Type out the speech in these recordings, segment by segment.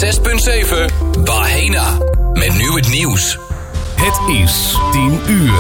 106.7 Bahena. Met nu het nieuws. Het is 10 uur.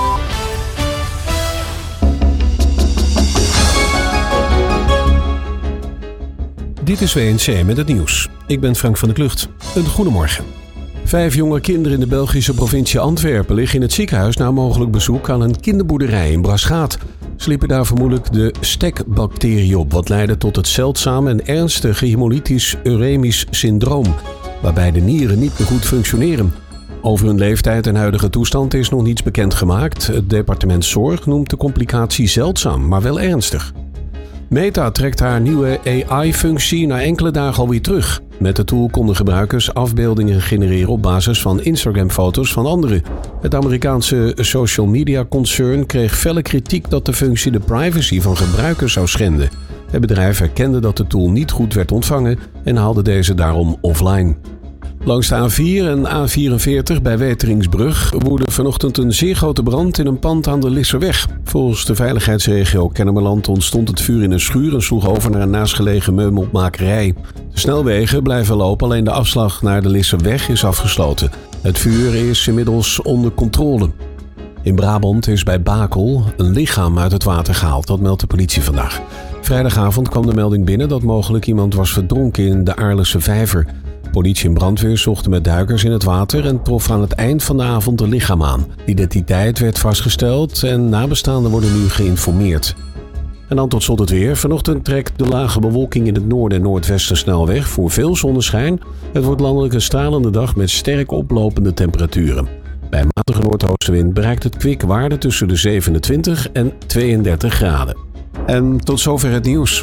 Dit is WNC met het nieuws. Ik ben Frank van der Klucht. Een goedemorgen. 5 jonge kinderen in de Belgische provincie Antwerpen liggen in het ziekenhuis na mogelijk bezoek aan een kinderboerderij in Braschaat. Ze liepen daar vermoedelijk de stekbacterie op, wat leidde tot het zeldzame en ernstige hemolytisch uremisch syndroom, waarbij de nieren niet meer goed functioneren. Over hun leeftijd en huidige toestand is nog niets bekendgemaakt. Het departement Zorg noemt de complicatie zeldzaam, maar wel ernstig. Meta trekt haar nieuwe AI-functie na enkele dagen alweer terug. Met de tool konden gebruikers afbeeldingen genereren op basis van Instagram-foto's van anderen. Het Amerikaanse social media concern kreeg felle kritiek dat de functie de privacy van gebruikers zou schenden. Het bedrijf erkende dat de tool niet goed werd ontvangen en haalde deze daarom offline. Langs de A4 en A44 bij Weteringsbrug woedde vanochtend een zeer grote brand in een pand aan de Lisserweg. Volgens de veiligheidsregio Kennemerland ontstond het vuur in een schuur en sloeg over naar een naastgelegen meubelmakerij. De snelwegen blijven lopen, alleen de afslag naar de Lisserweg is afgesloten. Het vuur is inmiddels onder controle. In Brabant is bij Bakel een lichaam uit het water gehaald, dat meldt de politie vandaag. Vrijdagavond kwam de melding binnen dat mogelijk iemand was verdronken in de Aarlense Vijver. Politie en brandweer zochten met duikers in het water en trof aan het eind van de avond een lichaam aan. De identiteit werd vastgesteld en nabestaanden worden nu geïnformeerd. En dan tot slot het weer. Vanochtend trekt de lage bewolking in het noorden en noordwesten snel weg voor veel zonneschijn. Het wordt landelijk een stralende dag met sterk oplopende temperaturen. Bij een matige noordoostenwind bereikt het kwik waarde tussen de 27 en 32 graden. En tot zover het nieuws.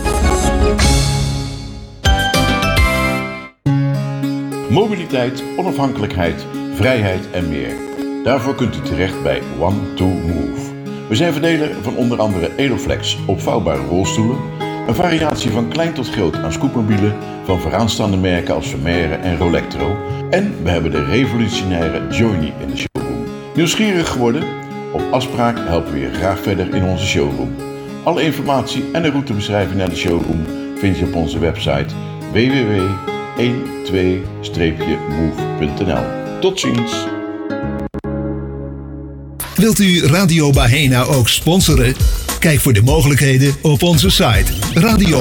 Mobiliteit, onafhankelijkheid, vrijheid en meer. Daarvoor kunt u terecht bij One2Move. We zijn verdeler van onder andere Eloflex, opvouwbare rolstoelen, een variatie van klein tot groot aan scootmobielen van vooraanstaande merken als Vermeer en Rolectro. En we hebben de revolutionaire Journey in de showroom. Nieuwsgierig geworden? Op afspraak helpen we je graag verder in onze showroom. Alle informatie en de routebeschrijving naar de showroom vind je op onze website www.12-move.nl. Tot ziens! Wilt u Radio Bahena ook sponsoren? Kijk voor de mogelijkheden op onze site radio